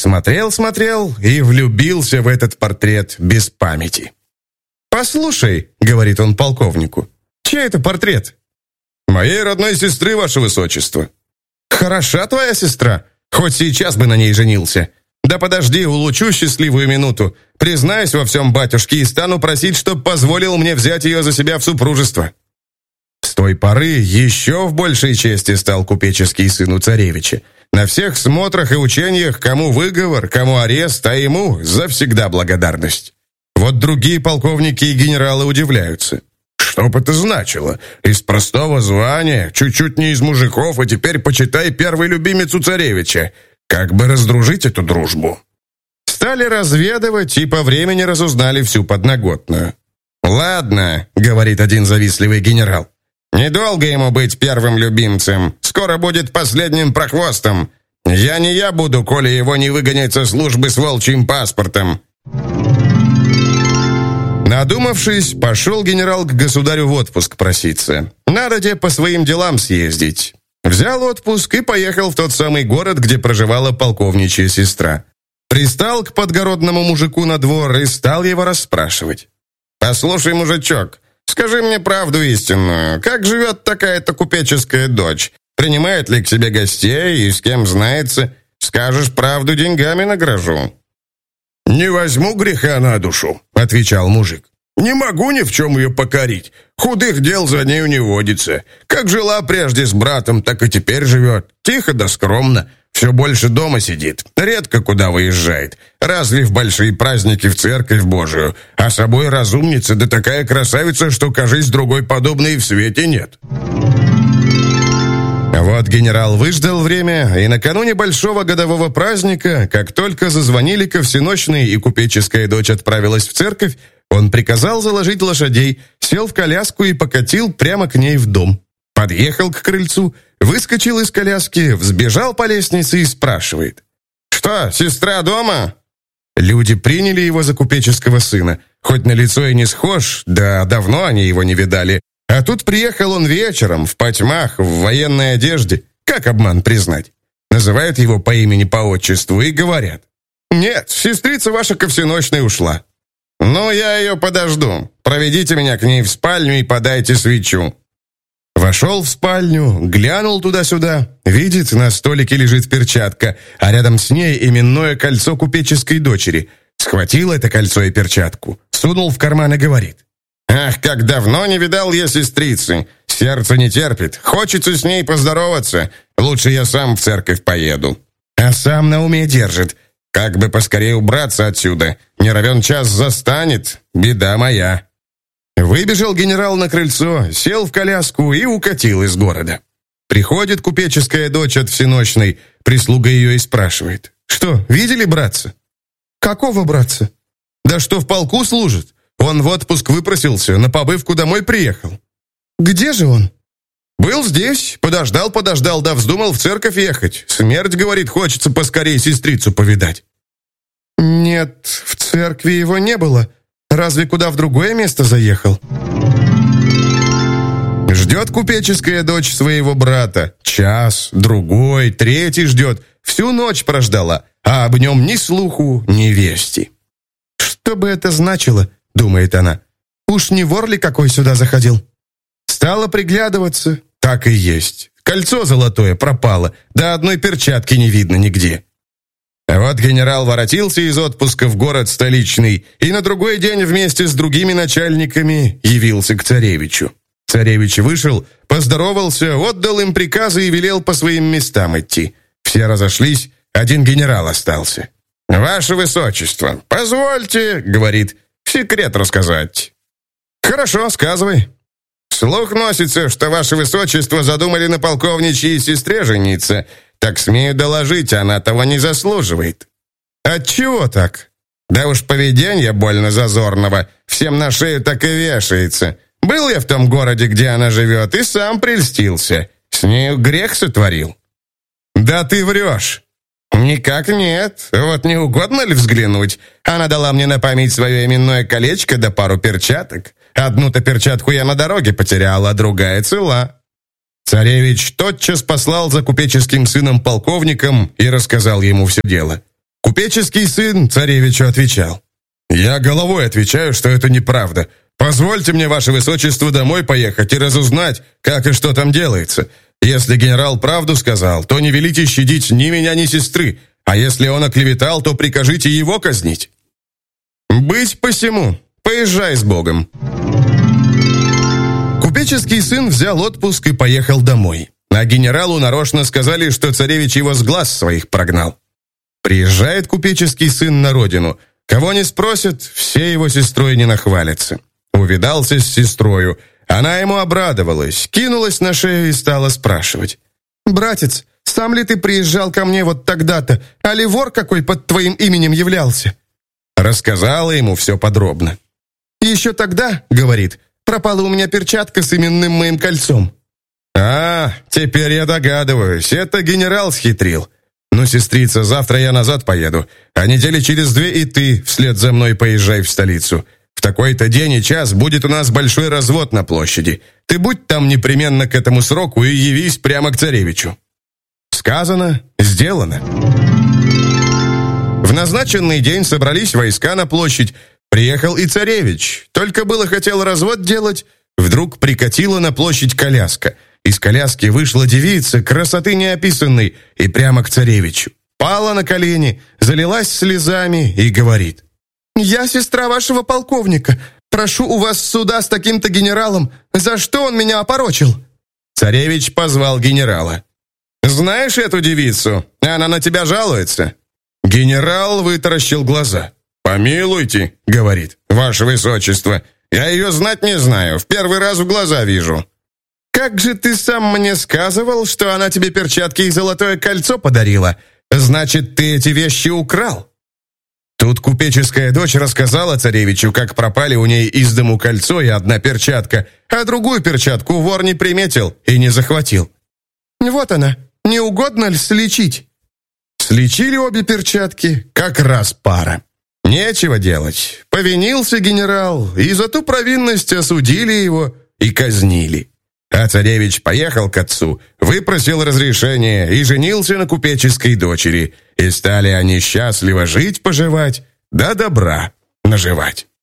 Смотрел и влюбился в этот портрет без памяти. «Послушай», — говорит он полковнику, — «чей это портрет?» «Моей родной сестры, ваше высочество». «Хороша твоя сестра, хоть сейчас бы на ней женился. Да подожди, улучшу счастливую минуту. Признаюсь во всем батюшке и стану просить, чтоб позволил мне взять ее за себя в супружество». С той поры еще в большей чести стал купеческий сын у царевича. На всех смотрах и учениях кому выговор, кому арест, а ему завсегда благодарность. Вот другие полковники и генералы удивляются. Что бы это значило? Из простого звания, чуть-чуть не из мужиков, а теперь, почитай, первый любимец у царевича. Как бы раздружить эту дружбу? Стали разведывать и по времени разузнали всю подноготную. «Ладно», — говорит один завистливый генерал, «недолго ему быть первым любимцем. Скоро будет последним прохвостом. Я не я буду, коли его не выгонять со службы с волчьим паспортом». Надумавшись, пошел генерал к государю в отпуск проситься. Надо тебе по своим делам съездить. Взял отпуск и поехал в тот самый город, где проживала полковничья сестра. Пристал к подгородному мужику на двор и стал его расспрашивать. «Послушай, мужичок, скажи мне правду истинную. Как живет такая-то купеческая дочь? Принимает ли к себе гостей и с кем знается? Скажешь правду, деньгами награжу». «Не возьму греха на душу», — отвечал мужик. «Не могу ни в чем ее покорить. Худых дел за нею не водится. Как жила прежде с братом, так и теперь живет. Тихо да скромно. Все больше дома сидит. Редко куда выезжает. Разве в большие праздники в церковь Божию. А собой разумница, да такая красавица, что, кажись, другой подобной в свете нет». Вот генерал выждал время, и накануне большого годового праздника, как только зазвонили ко всенощной и купеческая дочь отправилась в церковь, он приказал заложить лошадей, сел в коляску и покатил прямо к ней в дом. Подъехал к крыльцу, выскочил из коляски, взбежал по лестнице и спрашивает: «Что, сестра дома?» Люди приняли его за купеческого сына, хоть на лицо и не схож, да давно они его не видали. А тут приехал он вечером, в потьмах, в военной одежде. Как обман признать? Называют его по имени, по отчеству и говорят: «Нет, сестрица ваша ко всенощной ушла». «Ну, я ее подожду. Проведите меня к ней в спальню и подайте свечу». Вошел в спальню, глянул туда-сюда. Видит, на столике лежит перчатка, а рядом с ней именное кольцо купеческой дочери. Схватил это кольцо и перчатку, сунул в карман и говорит: «Ах, как давно не видал я сестрицы! Сердце не терпит, хочется с ней поздороваться. Лучше я сам в церковь поеду». А сам на уме держит: как бы поскорее убраться отсюда, не равен час застанет, беда моя. Выбежал генерал на крыльцо, сел в коляску и укатил из города. Приходит купеческая дочь от всенощной, прислуга ее и спрашивает: «Что, видели братца?» «Какого братца?» «Да что в полку служит. Он в отпуск выпросился, на побывку домой приехал». «Где же он?» «Был здесь, подождал, да вздумал в церковь ехать. Смерть, говорит, хочется поскорее сестрицу повидать». «Нет, в церкви его не было. Разве куда в другое место заехал?» Ждет купеческая дочь своего брата. Час, другой, третий ждет. Всю ночь прождала, а об нем ни слуху, ни вести. «Что бы это значило?» — думает она. «Уж не вор ли какой сюда заходил?» Стала приглядываться. Так и есть. Кольцо золотое пропало, да одной перчатки не видно нигде. А вот генерал воротился из отпуска в город столичный и на другой день вместе с другими начальниками явился к царевичу. Царевич вышел, поздоровался, отдал им приказы и велел по своим местам идти. Все разошлись, один генерал остался. «Ваше высочество, позвольте, — говорит, — секрет рассказать». «Хорошо, сказывай». «Слух носится, что ваше высочество задумали на полковничьей сестре жениться. Так смею доложить, она того не заслуживает». «Отчего так?» «Да уж поведенье больно зазорного, всем на шею так и вешается. Был я в том городе, где она живет, и сам прельстился. С нею грех сотворил». «Да ты врешь». «Никак нет. Вот не угодно ли взглянуть? Она дала мне на память свое именное колечко да пару перчаток. Одну-то перчатку я на дороге потерял, а другая цела». Царевич тотчас послал за купеческим сыном полковником и рассказал ему все дело. Купеческий сын царевичу отвечал: «Я головой отвечаю, что это неправда. Позвольте мне, ваше высочество, домой поехать и разузнать, как и что там делается. Если генерал правду сказал, то не велите щадить ни меня, ни сестры, а если он оклеветал, то прикажите его казнить». «Быть посему, поезжай с Богом». Купеческий сын взял отпуск и поехал домой. А генералу нарочно сказали, что царевич его с глаз своих прогнал. Приезжает купеческий сын на родину. Кого не спросят, все его сестрой не нахвалятся. Увидался с сестрою. Она ему обрадовалась, кинулась на шею и стала спрашивать: «Братец, сам ли ты приезжал ко мне вот тогда-то, али вор какой под твоим именем являлся?» Рассказала ему все подробно. «Еще тогда, — говорит, — пропала у меня перчатка с именным моим кольцом». «А, теперь я догадываюсь, это генерал схитрил. Ну, сестрица, завтра я назад поеду, а недели через 2 и ты вслед за мной поезжай в столицу. В такой-то день и час будет у нас большой развод на площади. Ты будь там непременно к этому сроку и явись прямо к царевичу». Сказано, сделано. В назначенный день собрались войска на площадь. Приехал и царевич. Только было хотел развод делать, вдруг прикатила на площадь коляска. Из коляски вышла девица, красоты неописанной, и прямо к царевичу. Пала на колени, залилась слезами и говорит: «Я сестра вашего полковника. Прошу у вас суда с таким-то генералом. За что он меня опорочил?» Царевич позвал генерала. «Знаешь эту девицу? Она на тебя жалуется». Генерал вытаращил глаза. «Помилуйте, — говорит, — ваше высочество, я ее знать не знаю, в первый раз в глаза вижу». «Как же ты сам мне сказывал, что она тебе перчатки и золотое кольцо подарила? Значит, ты эти вещи украл?» Тут купеческая дочь рассказала царевичу, как пропали у ней из дому кольцо и одна перчатка, а другую перчатку вор не приметил и не захватил. «Вот она, не угодно ли сличить?» Сличили обе перчатки, как раз пара. Нечего делать. Повинился генерал, и за ту провинность осудили его и казнили. А царевич поехал к отцу, выпросил разрешение и женился на купеческой дочери. И стали они счастливо жить-поживать, да добра наживать.